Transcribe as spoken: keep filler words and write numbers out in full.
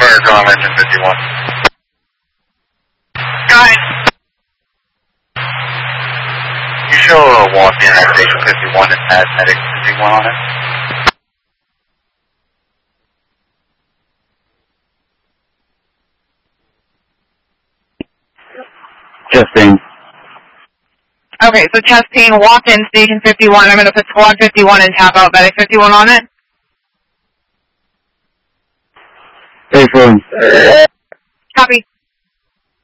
Air Con Engine fifty-one. Guys. You show a walk-in at Station fifty-one and has Medic fifty-one on it? Testing. Okay, so testing, walk in Station fifty-one. I'm going to put Squad fifty-one and tap out Medic fifty-one on it. Hey, phone. Copy.